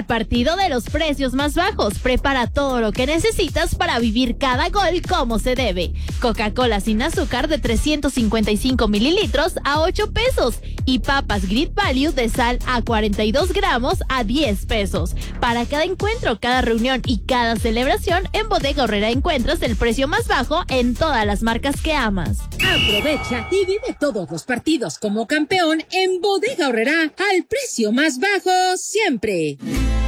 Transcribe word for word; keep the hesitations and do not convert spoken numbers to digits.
al partido de los precios más bajos. Prepara todo lo que necesitas para vivir cada gol como se debe. Coca-Cola sin azúcar de trescientos cincuenta y cinco mililitros a ocho pesos y papas Great Value de sal a cuarenta y dos gramos a diez pesos. Para cada encuentro, cada reunión y cada celebración, en Bodega Aurrera encuentras el precio más bajo en todas las marcas que amas. Aprovecha y vive todos los partidos como campeón en Bodega Aurrera al precio más bajo siempre.